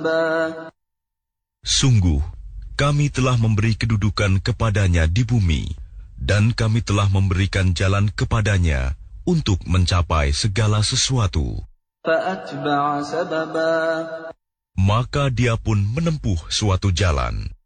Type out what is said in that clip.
Sungguh, kami telah memberi kedudukan kepadanya di bumi, dan kami telah memberikan jalan kepadanya untuk mencapai segala sesuatu. Maka dia pun menempuh suatu jalan.